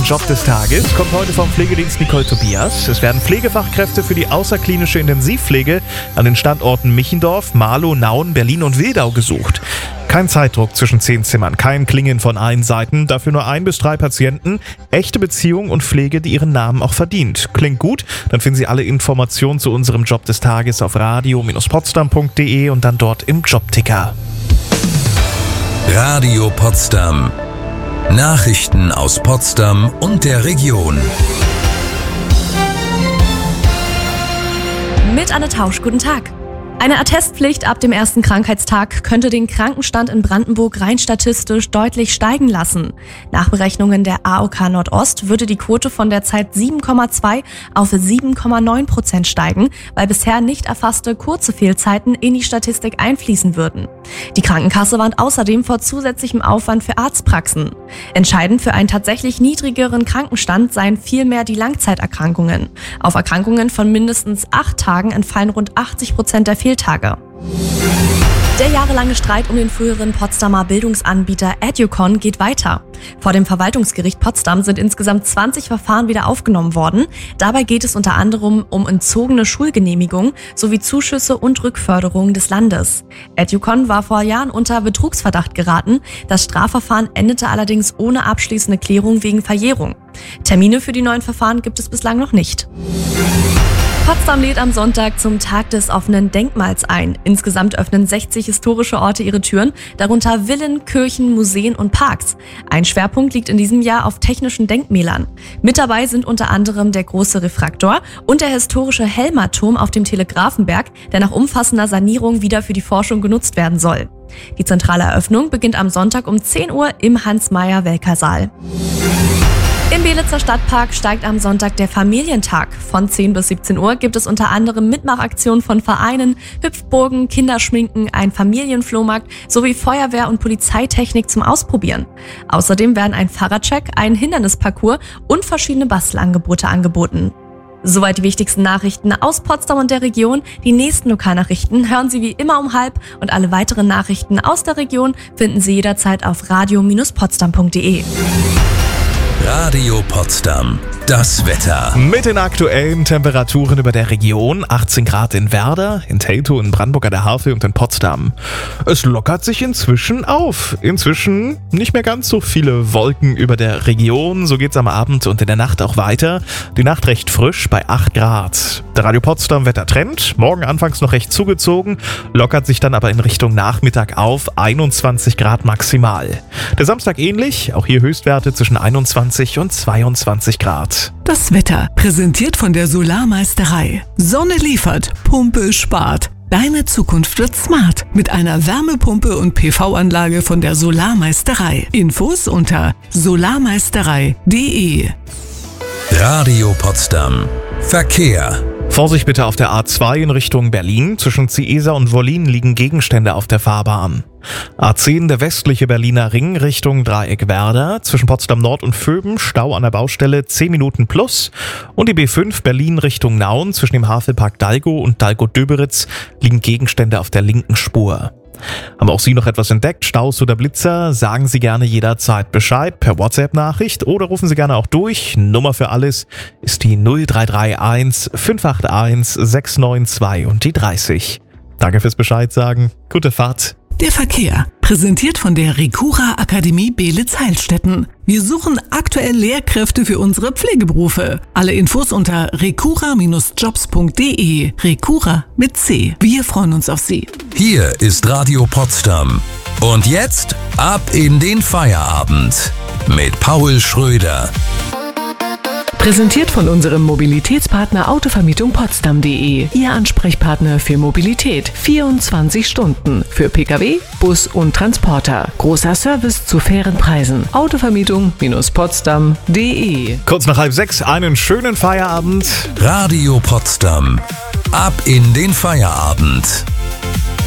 Job des Tages kommt heute vom Pflegedienst Nicole Tobias. Es werden Pflegefachkräfte für die außerklinische Intensivpflege an den Standorten Michendorf, Marlow, Nauen, Berlin und Wildau gesucht. Kein Zeitdruck zwischen 10 Zimmern, kein Klingeln von allen Seiten, dafür nur 1 bis 3 Patienten, echte Beziehung und Pflege, die ihren Namen auch verdient. Klingt gut? Dann finden Sie alle Informationen zu unserem Job des Tages auf radio-potsdam.de und dann dort im Jobticker. Radio Potsdam. Nachrichten aus Potsdam und der Region. Mit Anne Tausch, guten Tag. Eine Attestpflicht ab dem ersten Krankheitstag könnte den Krankenstand in Brandenburg rein statistisch deutlich steigen lassen. Nach Berechnungen der AOK Nordost würde die Quote von derzeit 7,2 auf 7,9% steigen, weil bisher nicht erfasste kurze Fehlzeiten in die Statistik einfließen würden. Die Krankenkasse warnt außerdem vor zusätzlichem Aufwand für Arztpraxen. Entscheidend für einen tatsächlich niedrigeren Krankenstand seien vielmehr die Langzeiterkrankungen. Auf Erkrankungen von mindestens 8 Tagen entfallen rund 80% der Fehltage. Der jahrelange Streit um den früheren Potsdamer Bildungsanbieter Educon geht weiter. Vor dem Verwaltungsgericht Potsdam sind insgesamt 20 Verfahren wieder aufgenommen worden. Dabei geht es unter anderem um entzogene Schulgenehmigungen sowie Zuschüsse und Rückförderung des Landes. Educon war vor Jahren unter Betrugsverdacht geraten. Das Strafverfahren endete allerdings ohne abschließende Klärung wegen Verjährung. Termine für die neuen Verfahren gibt es bislang noch nicht. Potsdam lädt am Sonntag zum Tag des offenen Denkmals ein. Insgesamt öffnen 60 historische Orte ihre Türen, darunter Villen, Kirchen, Museen und Parks. Ein Schwerpunkt liegt in diesem Jahr auf technischen Denkmälern. Mit dabei sind unter anderem der große Refraktor und der historische Helmerturm auf dem Telegrafenberg, der nach umfassender Sanierung wieder für die Forschung genutzt werden soll. Die zentrale Eröffnung beginnt am Sonntag um 10 Uhr im Hans-Meyer-Welker-Saal. Im Belitzer Stadtpark steigt am Sonntag der Familientag. Von 10 bis 17 Uhr gibt es unter anderem Mitmachaktionen von Vereinen, Hüpfburgen, Kinderschminken, ein Familienflohmarkt sowie Feuerwehr- und Polizeitechnik zum Ausprobieren. Außerdem werden ein Fahrradcheck, ein Hindernisparcours und verschiedene Bastelangebote angeboten. Soweit die wichtigsten Nachrichten aus Potsdam und der Region. Die nächsten Lokalnachrichten hören Sie wie immer um 12:30 und alle weiteren Nachrichten aus der Region finden Sie jederzeit auf radio-potsdam.de. Radio Potsdam. Das Wetter. Mit den aktuellen Temperaturen über der Region, 18 Grad in Werder, in Teltow, in Brandenburg an der Havel und in Potsdam. Es lockert sich inzwischen auf. Inzwischen nicht mehr ganz so viele Wolken über der Region. So geht's am Abend und in der Nacht auch weiter. Die Nacht recht frisch bei 8 Grad. Der Radio Potsdam Wettertrend. Morgen anfangs noch recht zugezogen, lockert sich dann aber in Richtung Nachmittag auf. 21 Grad maximal. Der Samstag ähnlich, auch hier Höchstwerte zwischen 21 und 22 Grad. Das Wetter, präsentiert von der Solarmeisterei. Sonne liefert, Pumpe spart. Deine Zukunft wird smart mit einer Wärmepumpe und PV-Anlage von der Solarmeisterei. Infos unter solarmeisterei.de. Radio Potsdam. Verkehr. Vorsicht bitte auf der A2 in Richtung Berlin. Zwischen Ciesa und Wollin liegen Gegenstände auf der Fahrbahn. A10 der westliche Berliner Ring Richtung Dreieck Werder. Zwischen Potsdam Nord und Vöben Stau an der Baustelle 10 Minuten plus. Und die B5 Berlin Richtung Nauen zwischen dem Havelpark Dalgo und Dalgo-Döberitz liegen Gegenstände auf der linken Spur. Haben auch Sie noch etwas entdeckt, Staus oder Blitzer? Sagen Sie gerne jederzeit Bescheid per WhatsApp-Nachricht oder rufen Sie gerne auch durch. Nummer für alles ist die 0331 581 692 und die 30. Danke fürs Bescheid sagen. Gute Fahrt. Der Verkehr, präsentiert von der Recura Akademie Beelitz-Heilstätten. Wir suchen aktuell Lehrkräfte für unsere Pflegeberufe. Alle Infos unter recura-jobs.de. Recura mit C. Wir freuen uns auf Sie. Hier ist Radio Potsdam. Und jetzt ab in den Feierabend mit Paul Schröder. Präsentiert von unserem Mobilitätspartner Autovermietung Potsdam.de. Ihr Ansprechpartner für Mobilität. 24 Stunden. Für Pkw, Bus und Transporter. Großer Service zu fairen Preisen. Autovermietung-potsdam.de. Kurz nach 5:30, einen schönen Feierabend. Radio Potsdam. Ab in den Feierabend.